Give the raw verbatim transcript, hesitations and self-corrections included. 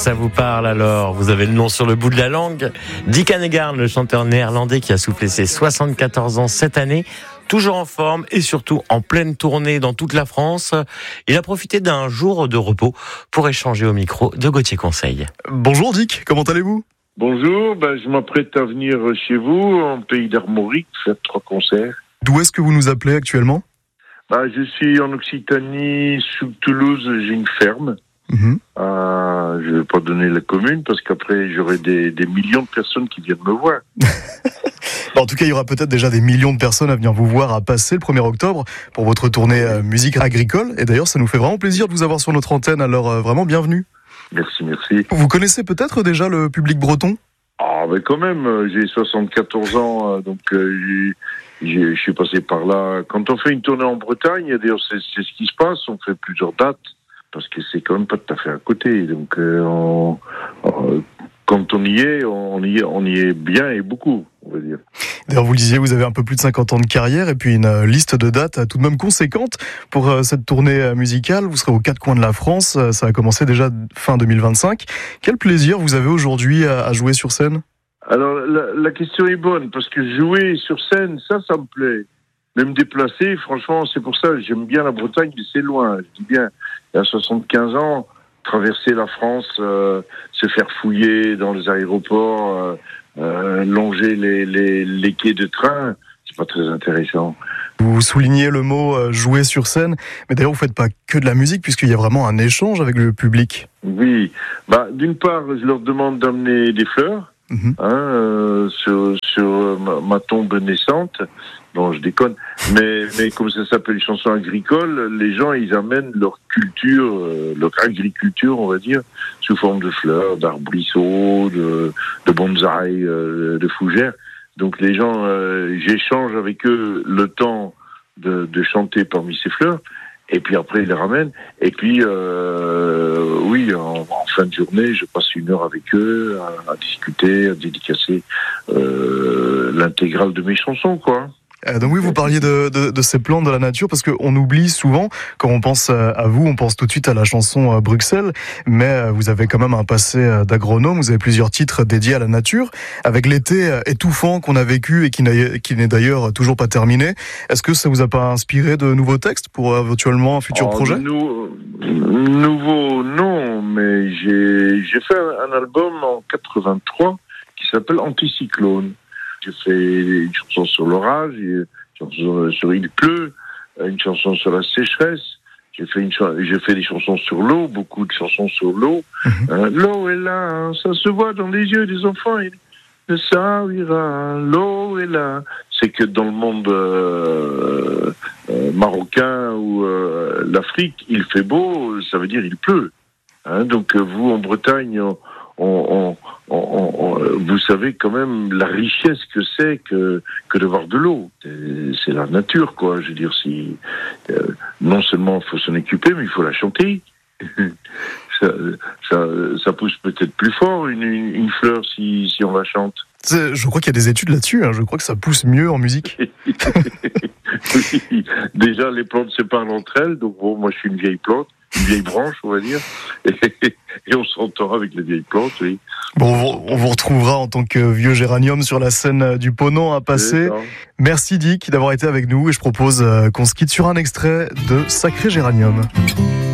Ça vous parle alors, vous avez le nom sur le bout de la langue. Dick Annegaard, le chanteur néerlandais qui a soufflé ses soixante-quatorze ans cette année, toujours en forme et surtout en pleine tournée dans toute la France. Il a profité d'un jour de repos pour échanger au micro de Gauthier Conseil. Bonjour Dick, comment allez-vous ? Bonjour, ben je m'apprête à venir chez vous, en pays d'Armorique, faire trois concerts. D'où est-ce que vous nous appelez actuellement ? Ben, je suis en Occitanie, sous Toulouse, j'ai une ferme. Mmh. Euh, je ne vais pas donner la commune parce qu'après j'aurai des, des millions de personnes qui viennent me voir. En tout cas, il y aura peut-être déjà des millions de personnes à venir vous voir à passer le premier octobre pour votre tournée euh, musique agricole. Et d'ailleurs, ça nous fait vraiment plaisir de vous avoir sur notre antenne, alors euh, vraiment bienvenue. Merci, merci. Vous connaissez peut-être déjà le public breton ? Ah, mais quand même, j'ai soixante-quatorze ans, donc euh, je suis passé par là. Quand on fait une tournée en Bretagne, d'ailleurs c'est, c'est ce qui se passe, on fait plusieurs dates. Parce que c'est quand même pas tout à fait à côté. Donc, euh, on, on, quand on y est, on y est, on y est bien et beaucoup, on va dire. D'ailleurs, vous le disiez, vous avez un peu plus de cinquante ans de carrière et puis une liste de dates tout de même conséquente pour euh, cette tournée musicale. Vous serez aux quatre coins de la France. Ça a commencé déjà fin deux mille vingt-cinq. Quel plaisir vous avez aujourd'hui à, à jouer sur scène ? Alors, la, la question est bonne parce que jouer sur scène, ça, ça me plaît. Mais me déplacer, franchement, c'est pour ça, j'aime bien la Bretagne, mais c'est loin. Je dis bien, il y a soixante-quinze ans, traverser la France, euh, se faire fouiller dans les aéroports, euh, euh, longer les, les, les quais de train, c'est pas très intéressant. Vous soulignez le mot euh, jouer sur scène, mais d'ailleurs vous faites pas que de la musique puisqu'il y a vraiment un échange avec le public. Oui, bah d'une part, je leur demande d'amener des fleurs, mmh. hein, euh, sur, sur ma, ma tombe naissante. Non, je déconne. Mais, mais comme ça s'appelle les chansons agricoles, les gens, ils amènent leur culture, euh, leur agriculture, on va dire, sous forme de fleurs, d'arbrisseaux, de, de bonsaï, euh, de fougères. Donc les gens, euh, j'échange avec eux le temps de, de chanter parmi ces fleurs. Et puis après, ils les ramènent. Et puis, euh, oui, en, en fin de journée, je passe une heure avec eux à, à discuter, à dédicacer euh, l'intégrale de mes chansons, quoi. Euh, donc oui, vous parliez de, de, de ces plantes de la nature, parce qu'on oublie souvent, quand on pense à vous, on pense tout de suite à la chanson Bruxelles, mais vous avez quand même un passé d'agronome, vous avez plusieurs titres dédiés à la nature, avec l'été étouffant qu'on a vécu et qui, n'a, qui n'est d'ailleurs toujours pas terminé. Est-ce que ça vous a pas inspiré de nouveaux textes pour éventuellement un futur oh, projet ? nou, Nouveau, non, mais j'ai, j'ai fait un album en quatre-vingt-trois qui s'appelle Anticyclone. J'ai fait une chanson sur l'orage, une chanson sur il pleut, une chanson sur la sécheresse. J'ai fait une cha- j'ai fait des chansons sur l'eau, beaucoup de chansons sur l'eau. Mm-hmm. Euh, l'eau est là, hein, ça se voit dans les yeux des enfants. Et ça ira, l'eau est là. C'est que dans le monde euh, euh, marocain ou euh, l'Afrique, il fait beau, ça veut dire il pleut. Hein, donc vous en Bretagne. On, On, on, on, on, vous savez quand même la richesse que c'est que, que de voir de l'eau. C'est, c'est la nature, quoi. Je veux dire, si, euh, non seulement il faut s'en occuper, mais il faut la chanter. ça, ça, ça pousse peut-être plus fort une, une, une fleur si, si on la chante. C'est, je crois qu'il y a des études là-dessus. Hein. Je crois que ça pousse mieux en musique. Oui. Déjà, les plantes se parlent entre elles. Donc, bon, moi, je suis une vieille plante. Une vieille branche, on va dire, et, et on s'entend avec les vieilles plantes, oui. Bon, on vous retrouvera en tant que vieux géranium sur la scène du Ponant à passer. Merci Dick d'avoir été avec nous, et je propose qu'on se quitte sur un extrait de Sacré Géranium.